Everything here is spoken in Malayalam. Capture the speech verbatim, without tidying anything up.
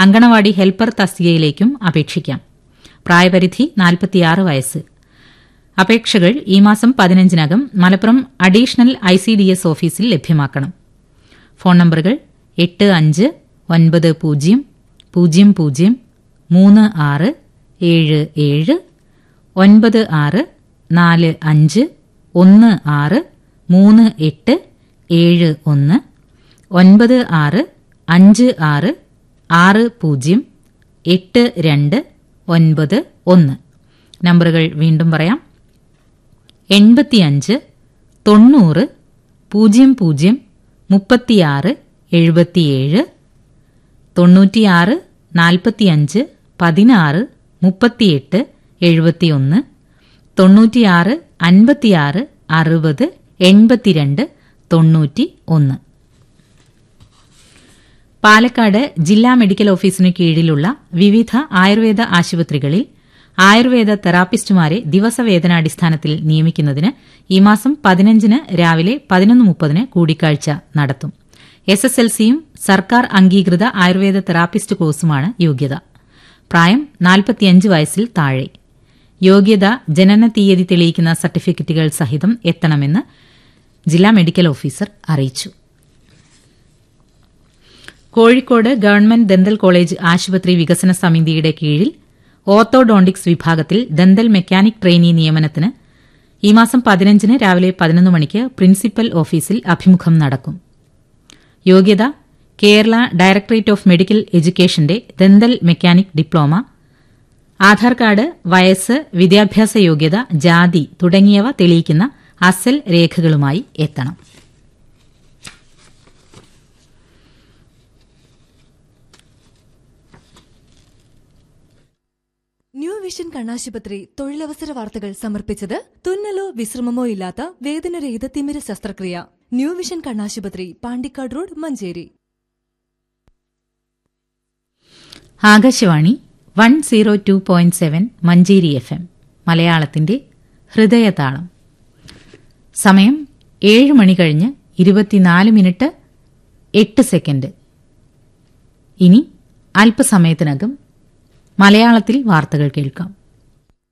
അങ്കണവാടി ഹെൽപ്പർ തസ്തികയിലേക്കും അപേക്ഷിക്കാം. പ്രായപരിധി നാൽപ്പത്തിയാറ് വയസ്സ്. അപേക്ഷകൾ ഈ മാസം പതിനഞ്ചിനകം Malappuram additional I C D S ഓഫീസിൽ ലഭ്യമാക്കണം. ഫോൺ നമ്പറുകൾ എട്ട് അഞ്ച് ഒൻപത് പൂജ്യം പൂജ്യം പൂജ്യം മൂന്ന് ആറ് ഏഴ് ഏഴ്, ഒൻപത് ആറ് നാല് അഞ്ച് ഒന്ന് ആറ് മൂന്ന് എട്ട് ഏഴ് ഒന്ന്, ഒൻപത് ആറ് അഞ്ച് ആറ് ആറ് പൂജ്യം എട്ട് രണ്ട് ഒൻപത് ഒന്ന്. നമ്പറുകൾ വീണ്ടും പറയാം. എൺപത്തിയഞ്ച് തൊണ്ണൂറ് പൂജ്യം പൂജ്യം മുപ്പത്തിയാറ് എഴുപത്തിയേഴ്, തൊണ്ണൂറ്റിയാറ് നാൽപ്പത്തിയഞ്ച് പതിനാറ് മുപ്പത്തിയെട്ട് എഴുപത്തിയൊന്ന്, തൊണ്ണൂറ്റിയാറ് അൻപത്തിയാറ് അറുപത് എൺപത്തിരണ്ട് തൊണ്ണൂറ്റി ഒന്ന്. പാലക്കാട് ജില്ലാ മെഡിക്കൽ ഓഫീസിനു കീഴിലുള്ള വിവിധ ആയുർവേദ ആശുപത്രികളിൽ ആയുർവേദ തെറാപ്പിസ്റ്റുമാരെ ദിവസവേതനാടിസ്ഥാനത്തിൽ നിയമിക്കുന്നതിന് ഈ മാസം പതിനഞ്ചിന് രാവിലെ പതിനൊന്ന് മുപ്പതിന് കൂടിക്കാഴ്ച നടത്തും. എസ് എസ് എൽ സിയും സർക്കാർ അംഗീകൃത ആയുർവേദ തെറാപ്പിസ്റ്റ് കോഴ്സുമാണ് യോഗ്യത. പ്രായം നാൽപ്പത്തിയഞ്ച് വയസ്സിൽ താഴെ. യോഗ്യത ജനന തീയതി തെളിയിക്കുന്ന സർട്ടിഫിക്കറ്റുകൾ സഹിതം എത്തണമെന്ന് ജില്ലാ മെഡിക്കൽ ഓഫീസർ അറിയിച്ചു. കോഴിക്കോട് ഗവൺമെന്റ് ദന്തൽ കോളേജ് ആശുപത്രി വികസന സമിതിയുടെ കീഴിൽ ഓർത്തോഡോണ്ടിക്സ് വിഭാഗത്തിൽ ദന്തൽ മെക്കാനിക് ട്രെയിനി നിയമനത്തിന് ഈ മാസം പതിനഞ്ചിന് രാവിലെ പതിനൊന്ന് മണിക്ക് പ്രിൻസിപ്പൽ ഓഫീസിൽ അഭിമുഖം നടക്കും. യോഗ്യത Kerala directorate of medical എഡ്യൂക്കേഷന്റെ dental mechanic diploma, Aadhaar card, വയസ്സ്, വിദ്യാഭ്യാസ യോഗ്യത, ജാതി തുടങ്ങിയവ തെളിയിക്കുന്ന അസൽ രേഖകളുമായി എത്തണം. ന്യൂ വിഷൻ കണ്ണാശുപത്രി തൊഴിലവസര വാർത്തകൾ സമർപ്പിച്ചത് തുന്നലോ വിശ്രമമോ ഇല്ലാത്ത വേദനരഹിത തിമിര ശസ്ത്രക്രിയ. ന്യൂ വിഷൻ കണ്ണാശുപത്രി, Pandikkad road, Manjeri. Akashvani one zero two point seven Manjeri F M, മലയാളത്തിന്റെ ഹൃദയതാളം. സമയം ഏഴ് മണി കഴിഞ്ഞ് ഇരുപത്തിനാല് മിനിറ്റ് എട്ട് സെക്കൻഡ്. ഇനി അല്പസമയത്തിനകം മലയാളത്തിൽ വാർത്തകൾ കേൾക്കാം.